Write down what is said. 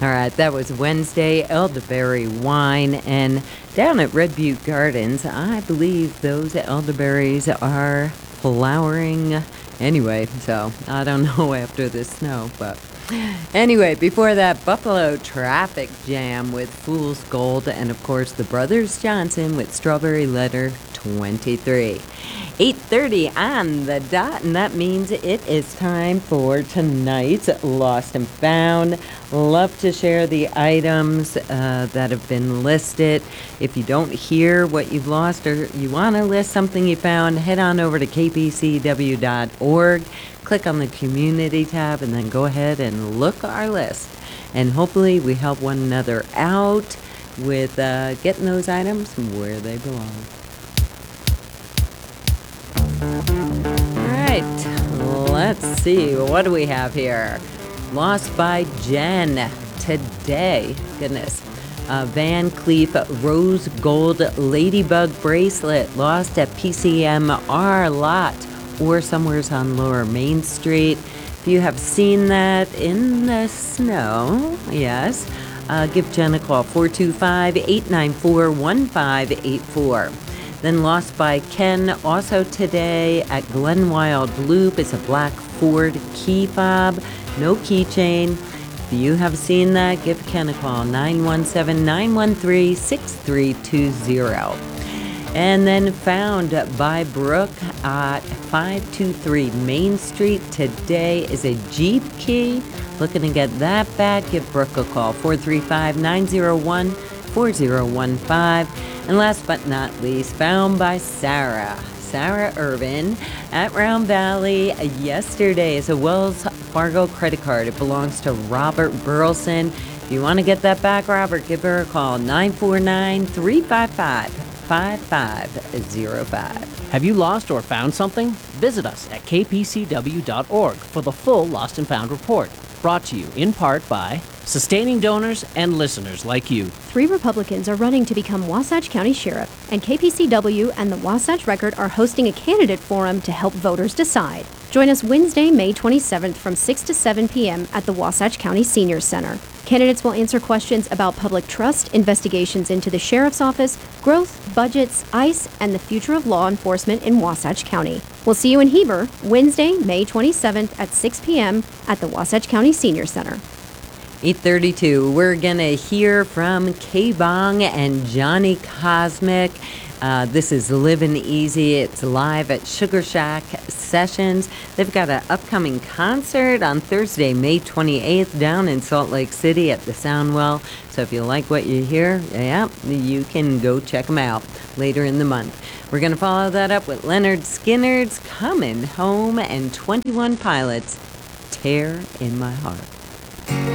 All right, that was Wednesday, elderberry wine. And down at Red Butte Gardens, I believe those elderberries are flowering anyway. So I don't know after the snow, but anyway, before that, Buffalo Traffic Jam with Fool's Gold. And of course, the Brothers Johnson with Strawberry Letter 23. 8:30 on the dot, and that means it is time for tonight's Lost and Found. Love to share the items that have been listed. If you don't hear what you've lost or you want to list something you found, head on over to kpcw.org, click on the community tab, and then go ahead and look our list. And hopefully we help one another out with getting those items where they belong. Let's see, what do we have here? Lost by Jen today. Goodness. Van Cleef Rose Gold Ladybug Bracelet lost at PCMR lot or somewheres on Lower Main Street. If you have seen that in the snow, yes, give Jen a call, 425-894-1584. Then lost by Ken also today at Glenwild Loop is a black Ford key fob, no keychain. If you have seen that, give Ken a call, 917-913-6320. And then found by Brooke at 523 Main Street today is a Jeep key. Looking to get that back, give Brooke a call, 435-901-4015. And last but not least, found by Sarah Irvin at Round Valley yesterday is a Wells Fargo credit card. It belongs to Robert Burleson. If you want to get that back, Robert, give her a call, 949-355-5505. Have you lost or found something? Visit us at kpcw.org for the full Lost and Found report. Brought to you in part by sustaining donors and listeners like you. 3 Republicans are running to become Wasatch County Sheriff, and KPCW and the Wasatch Record are hosting a candidate forum to help voters decide. Join us Wednesday, May 27th from 6 to 7 p.m. at the Wasatch County Senior Center. Candidates will answer questions about public trust, investigations into the Sheriff's Office, growth, budgets, ICE, and the future of law enforcement in Wasatch County. We'll see you in Heber Wednesday, May 27th at 6 p.m. at the Wasatch County Senior Center. 8:32. We're going to hear from K-Bong and Johnny Cosmic. This is Livin' Easy. It's live at Sugar Shack Sessions. They've got an upcoming concert on Thursday, May 28th, down in Salt Lake City at the Soundwell. So if you like what you hear, yeah, you can go check them out later in the month. We're going to follow that up with Leonard Skinner's Coming Home and 21 Pilots, Tear in My Heart.